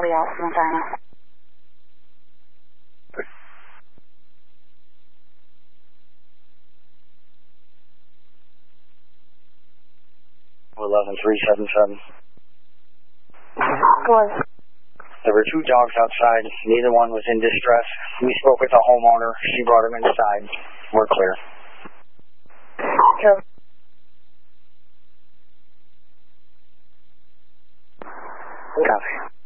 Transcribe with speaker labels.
Speaker 1: Charlie out, Montana.
Speaker 2: 11377.
Speaker 1: Go on.
Speaker 2: There were 2 dogs outside. Neither one was in distress. We spoke with the homeowner. She brought him inside. We're clear.
Speaker 1: Sure.
Speaker 2: Copy.